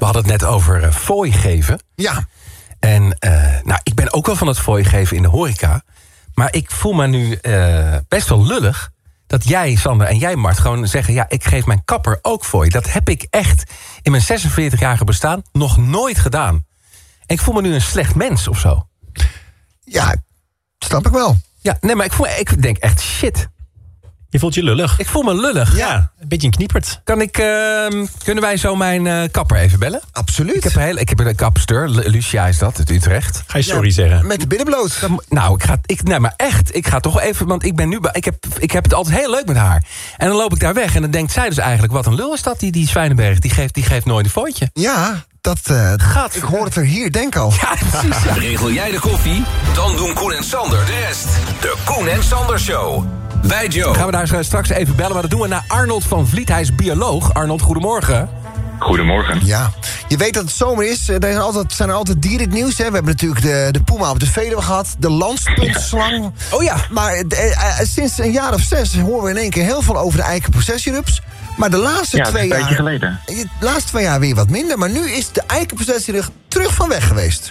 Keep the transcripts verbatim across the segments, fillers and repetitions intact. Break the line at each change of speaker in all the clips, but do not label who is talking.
We hadden het net over uh, fooi geven.
Ja.
En uh, nou, ik ben ook wel van het fooi geven in de horeca. Maar ik voel me nu uh, best wel lullig dat jij, Sander, en jij, Mart, gewoon zeggen... ja, ik geef mijn kapper ook fooi. Dat heb ik echt in mijn zesenveertigjarige bestaan nog nooit gedaan. En ik voel me nu een slecht mens of zo.
Ja, snap ik wel.
Ja, nee, maar ik, voel, ik denk echt shit.
Je voelt je lullig.
Ik voel me lullig.
Ja, een beetje een kniepert.
Kan ik, uh, kunnen wij zo mijn uh, kapper even bellen?
Absoluut.
Ik heb een, hele, ik heb een kapster, Lucia is dat, uit Utrecht.
Ga je sorry
ja,
zeggen?
Met de billen bloot.
Dan, nou, ik ga, ik, nee, maar echt, ik ga toch wel even... want ik ben nu, ik heb, ik heb het altijd heel leuk met haar. En dan loop ik daar weg en dan denkt zij dus eigenlijk... wat een lul is dat, die, die Zwijnenberg, die geeft, die geeft nooit een fooitje.
Ja, dat... Uh,
Gaat.
Ik hoor het er hier, denk al.
Ja, precies. Ja.
Regel jij de koffie? Dan doen Koen en Sander de rest. De Koen en Sander Show. Bij Joe.
Gaan we daar straks even bellen, maar dat doen we naar Arnold van Vliet. Hij is bioloog. Arnold, goedemorgen.
Goedemorgen.
Ja, je weet dat het zomer is. Er zijn, altijd, zijn er altijd dieren in het nieuws. Hè? We hebben natuurlijk de, de puma op de Veluwe gehad. De landspuntslang.
Oh ja.
Maar eh, eh, sinds een jaar of zes horen we in één keer heel veel over de eikenprocessierups. Maar de laatste
Ja, dat is
twee
een
jaar...
tijdje geleden.
De laatste twee jaar weer wat minder. Maar nu is de eikenprocessierug terug van weg geweest.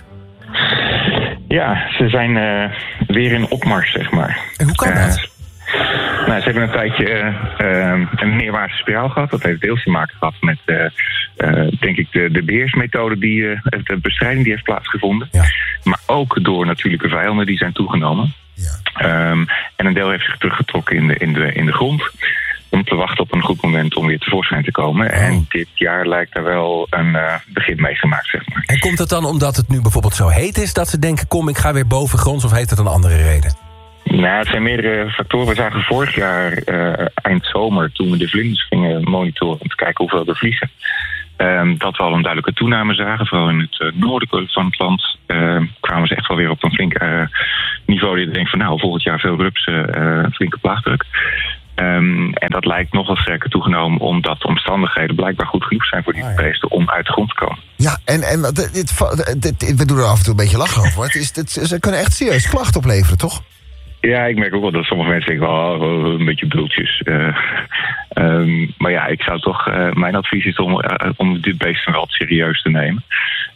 Ja, ze zijn uh, weer in opmars, zeg maar.
En hoe kan
Uh,
dat?
Nou, ze hebben een tijdje uh, uh, een neerwaartse spiraal gehad. Dat heeft deels te maken gehad met, uh, uh, denk ik, de, de beheersmethode, die, uh, de bestrijding die heeft plaatsgevonden.
Ja.
Maar ook door natuurlijke vijanden die zijn toegenomen.
Ja.
Um, en een deel heeft zich teruggetrokken in de, in de, in de grond. Om te wachten op een goed moment om weer tevoorschijn te komen.
Oh.
En dit jaar lijkt er wel een uh, begin mee gemaakt, zeg maar.
En komt het dan omdat het nu bijvoorbeeld zo heet is... dat ze denken, kom, ik ga weer bovengronds... of heeft het een andere reden?
Nou, het zijn meerdere factoren. We zagen vorig jaar, uh, eind zomer, toen we de vlinders gingen monitoren... om te kijken hoeveel er vliegen... Um, dat we al een duidelijke toename zagen. Vooral in het uh, noordelijke van het land uh, kwamen ze echt wel weer op een flink uh, niveau... dat je denkt van nou, volgend jaar veel rupsen, uh, een flinke plaagdruk. Um, en dat lijkt nog wel sterker toegenomen... omdat de omstandigheden blijkbaar goed genoeg zijn voor die beesten... om uit de grond te komen.
Ja, en, en dit, dit, dit, we doen er af en toe een beetje lachen over. Het is, dit, ze kunnen echt serieus klachten opleveren, toch?
Ja, ik merk ook wel dat sommige mensen denken... Oh, een beetje bultjes. Uh, um, maar ja, ik zou toch... Uh, mijn advies is om, uh, om dit beest wel serieus te nemen.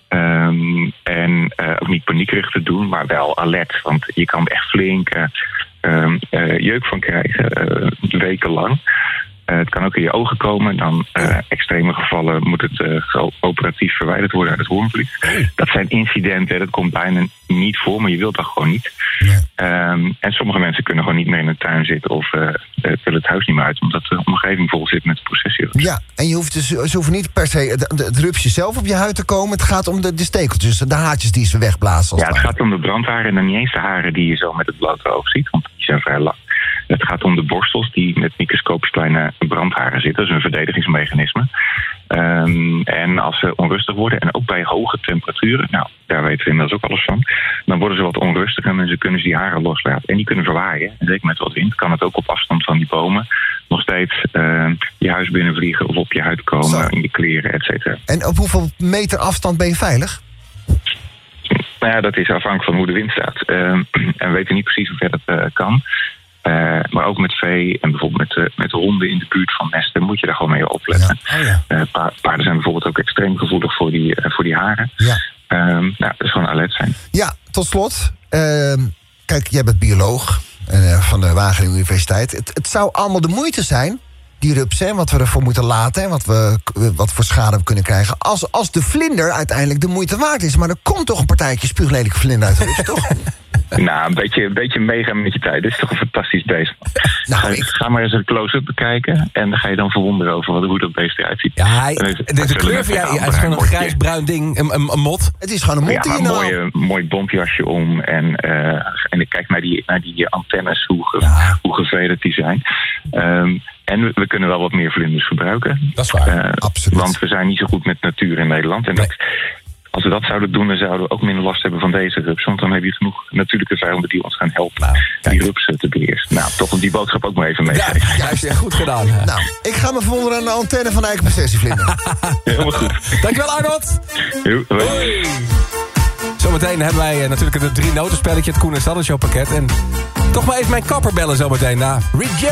Um, en uh, ook niet paniekerig te doen, maar wel alert. Want je kan er echt flink uh, um, uh, jeuk van krijgen, uh, wekenlang. Uh, het kan ook in je ogen komen. Dan uh, extreme gevallen moet het uh, operatief verwijderd worden uit het hoornvlies. Dat zijn incidenten, dat komt bijna niet voor, maar je wilt dat gewoon niet. Ja. Um, en sommige mensen kunnen gewoon niet meer in de tuin zitten of uh, willen het huis niet meer uit, omdat de omgeving vol zit met processierups.
Ja, en je hoeft dus, ze hoeven niet per se het, het rupsje zelf op je huid te komen. Het gaat om de, de stekeltjes, de haartjes die ze wegblazen.
Ja, het gaat om de brandharen en dan niet eens de haren die je zo met het blote oog ziet, want die zijn vrij lang. Het gaat om de borstels die met microscopisch kleine brandharen zitten. Dat is een verdedigingsmechanisme. Um, en als ze onrustig worden, en ook bij hoge temperaturen... nou, daar weten we inmiddels ook alles van... dan worden ze wat onrustiger en ze kunnen die haren loslaten. En die kunnen verwaaien. En zeker met wat wind kan het ook op afstand van die bomen... nog steeds uh, je huis binnenvliegen of op je huid komen, Zo. in je kleren, et cetera.
En op hoeveel meter afstand ben je veilig?
Nou ja, dat is afhankelijk van hoe de wind staat. Uh, en we weten niet precies hoe ver dat uh, kan... Uh, maar ook met vee en bijvoorbeeld met, uh, met honden in de buurt van nesten moet je daar gewoon mee opletten.
Ja. Oh ja.
uh, pa- paarden zijn bijvoorbeeld ook extreem gevoelig voor die, uh, voor die haren.
Ja.
Um, nou, dus gewoon alert zijn.
Ja, tot slot. Uh, kijk, jij bent bioloog uh, van de Wageningen Universiteit. Het, het zou allemaal de moeite zijn, die rupsen, wat we ervoor moeten laten... en wat, we, wat voor schade we kunnen krijgen... Als, als de vlinder uiteindelijk de moeite waard is. Maar er komt toch een partijtje spuuglelijke vlinder uit de rups, toch?
Nou, een beetje, een beetje meegaan met je tijd. Dit is toch een fantastisch beest.
Nou,
ga,
ik...
ga maar eens een close-up bekijken... en dan ga je dan verwonderen over wat, hoe dat beest eruit ziet.
Ja, hij, de, de, de kleur van jij, het is gewoon een grijs-bruin ding, een, een, een mot.
Het is gewoon een mot
ja,
die je nou...
een mooi, mooi bontjasje om. En, uh, en ik kijk naar die, naar die antennes, hoe, ge,
ja.
hoe gevederd die zijn. Um, en we, we kunnen wel wat meer vlinders gebruiken.
Dat is waar,
uh,
absoluut.
Want we zijn niet zo goed met natuur in Nederland. En
nee.
dat, als we dat zouden doen, dan zouden we ook minder last hebben van deze rups. Want dan heb je genoeg natuurlijke vijanden die ons gaan helpen
nou,
die rupsen te beheersen. Nou, toch om die boodschap ook maar even mee te
Ja,
geven.
juist, ja, goed gedaan. Hè.
Nou, ik ga me verwonderen aan de antenne van de eikenprocessievlinder.
Helemaal goed.
Dankjewel, Arnold.
Jo, hoi.
Hoi. Zometeen hebben wij uh, natuurlijk het drie notenspelletje, het Koen en Sander Show pakket. En toch maar even mijn kapper bellen zometeen na Reject.